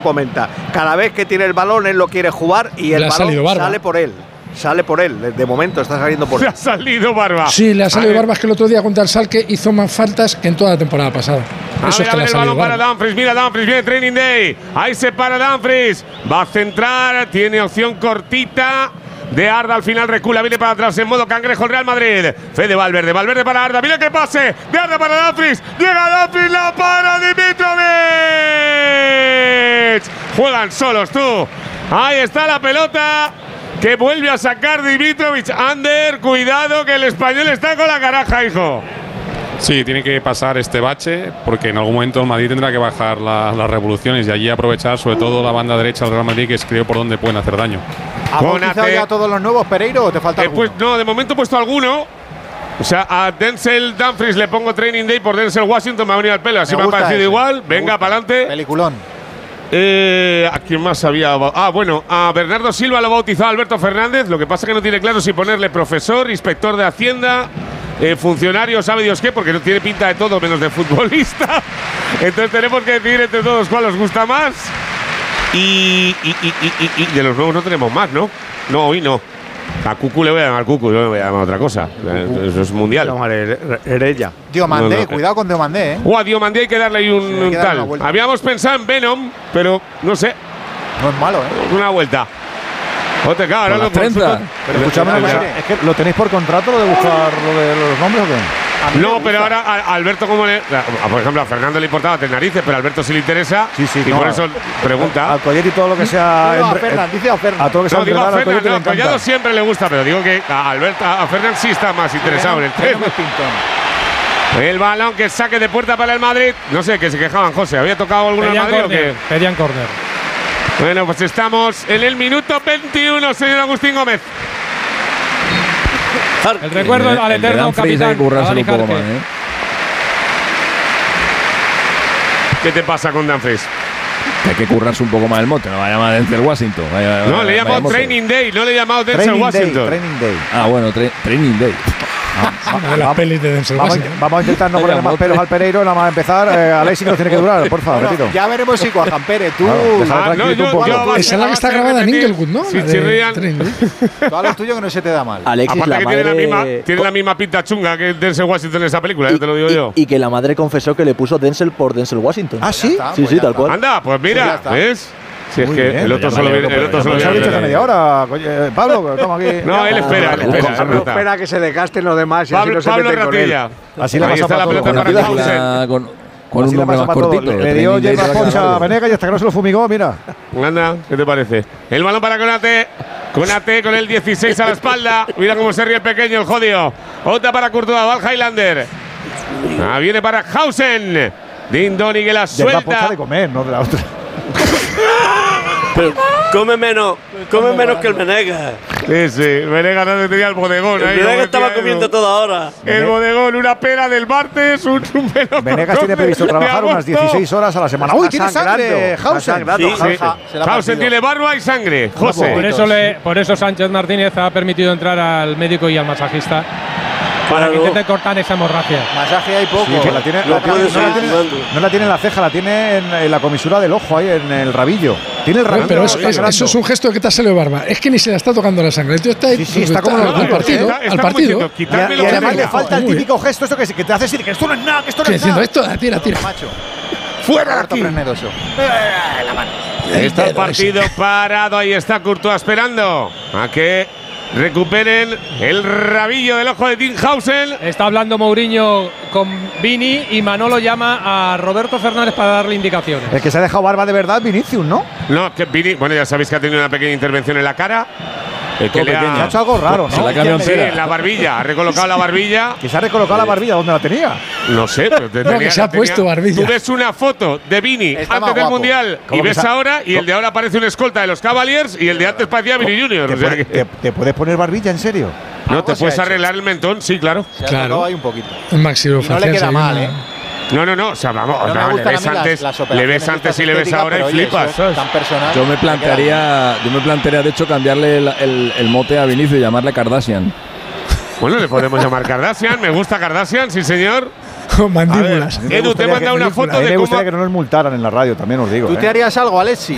comenta, cada vez que tiene el balón él lo quiere jugar y el balón sale por él. Sale por él, de momento está saliendo por él. Le ha salido Barba. Sí, le ha salido Barba, es que el otro día contra el Schalke hizo más faltas que en toda la temporada pasada. Eso es que le ha salido Barba. Para Dumfries, mira Dumfries, viene Training Day. Ahí se para Dumfries. Va a centrar, tiene opción cortita. De Arda al final recula, viene para atrás en modo cangrejo el Real Madrid. Fede Valverde, Valverde para Arda, mira qué pase. De Arda para Dumfries, llega Dumfries, la para Dimitrovic. Juegan solos tú. Ahí está la pelota. Que vuelve a sacar Dimitrovic. Ander, cuidado que el español está con la caraja, hijo. Sí, tiene que pasar este bache porque en algún momento el Madrid tendrá que bajar las revoluciones y allí aprovechar sobre todo la banda derecha del Real Madrid, que es creo por donde pueden hacer daño. ¿Has bautizado ya todos los nuevos, Pereiro, o te falta alguno? Pues no, de momento he puesto alguno. O sea, a Denzel Dumfries le pongo Training Day por Denzel Washington, me ha venido al pelo, así me ha parecido igual. Venga, para adelante. Peliculón. ¿A quién más había? Bueno, a Bernardo Silva lo ha bautizado Alberto Fernández. Lo que pasa es que no tiene claro si ponerle profesor, inspector de Hacienda, funcionario, sabe Dios qué, porque no tiene pinta de todo menos de futbolista. Entonces tenemos que decidir entre todos cuál os gusta más. Y de los nuevos no tenemos más, ¿no? No, hoy no. A Cucu le voy a llamar Cucu, yo le voy a llamar otra cosa. Eso es mundial. Herella. Diomandé, cuidado con Diomandé, a Diomandé hay que darle ahí un tal. Habíamos pensado en Venom, pero no sé. No es malo, Una vuelta. Ote, claro, no, pero escúchame, ¿es que lo tenéis por contrato lo de buscar lo de los nombres o qué? No, pero ahora a Alberto, como le. Por ejemplo, a Fernando le importaba tener narices, pero a Alberto sí le interesa. Sí, y por eso pregunta. Al Collet y todo lo que sea. No, a Fernando, dice a Fernando. A todo lo que sea. No, digo a Fernando, no, a Collado siempre le gusta, pero digo que a Alberto, a Fernando sí está más interesado en el tema. El balón que saque de puerta para el Madrid. No sé, que se quejaban, José. ¿Había tocado alguno en Madrid o qué? Pedían córner. Bueno, pues estamos en el minuto 21, señor Agustín Gómez. El recuerdo al eterno capitán. ¿Qué te pasa con Dumfries? Hay que currarse un poco más el mote, no va a llamar Denzel Washington. No, le he llamado Training Day, no le he llamado Denzel Washington. Training Day. Ah, bueno, Training Day. Las pelis de Denzel Washington. Vamos a intentar no ponerle más pelos al Pereiro, nada más empezar. Alexis nos tiene que durar, por favor, repito. Ya veremos si cuajan, Pérez, tú. Esa es la que está grabada en Inglewood, ¿no? Sí, chirrían. Todo lo tuyo que no se te da mal. Alexis, aparte que tiene la misma pinta chunga que Denzel Washington en esa película, ya te lo digo yo. Y que la madre confesó que le puso Denzel por Denzel Washington. ¿Ah, sí? Sí, tal cual. Anda, pues mira, ¿ves? Si es que bien, el otro solo viene. El otro solo viene. ¿Se ha dicho media hora? Pablo, toma aquí. No, él espera. Espera que se desgasten los demás y así no se Pablo meten con él. Así la pasa la pelota para Hausen. Con un nombre más cortito. Le dio hierba poncha a Venegas y hasta que no se lo fumigó, mira. Anda, ¿qué te parece? El balón para Konate. Konate con el 16 a la espalda. Mira cómo se ríe el pequeño, el jodido. Otra para Courtois, va al Highlander. Viene para Hausen. Dindoni que la suelta. De la pocha de comer, no de la otra. Pero come menos que el Venegas. Sí, Venegas no tenía el bodegón. El Venegas estaba comiendo toda hora. El bodegón, una pera del martes, un melón. Venegas tiene previsto trabajar unas 16 horas a la semana. ¡Uy, tiene sangre! Hausen. Hausen tiene barba y sangre. José. Por eso Sánchez Martínez ha permitido entrar al médico y al masajista. Para que intente cortar esa hemorragia. Masaje hay poco. Sí, que no la tiene en la ceja, la tiene en la comisura del ojo, ahí en el rabillo. Tiene el rabillo. Pero eso es un gesto de que te ha salido barba. Es que ni se la está tocando la sangre. El tío está ahí. Sí, está como al partido. Y además le falta el típico gesto esto que te hace decir que esto no es nada, que esto no es nada. Diciendo esto, tira. ¡Fuera de aquí! Está el partido parado. Ahí está Courtois esperando a que recuperen el rabillo del ojo de Tim Hausen. Está hablando Mourinho con Vini y Manolo llama a Roberto Fernández para darle indicaciones. El que se ha dejado barba de verdad, Vinicius, ¿no? No, que Vini, bueno, ya sabéis que ha tenido una pequeña intervención en la cara. Que le ha hecho algo raro, ¿no? Se la cambió en la barbilla, ha recolocado la barbilla. ¿Que se ha recolocado la barbilla? ¿Dónde la tenía? No sé, pero que se ha puesto barbilla. Tú ves una foto de Vini antes del Mundial y ves ahora, y el de ahora parece un escolta de los Cavaliers y el de antes parecía Vini Junior. ¿Te puedes poner barbilla, en serio? No, te puedes arreglar el mentón, sí, claro. Claro, hay un poquito. El maxilofacial. No le queda mal, ¿eh? No, o sea, vamos, le ves antes y le ves ahora y flipas. Yo me plantearía, de hecho, cambiarle el mote a Vinicius y llamarle Kardashian. Bueno, le podemos llamar Kardashian, me gusta Kardashian, sí señor. Con mandíbulas. Edu, te manda una foto de cómo… Me gustaría que no nos multaran en la radio, también os digo. ¿Tú te harías algo, Alexis?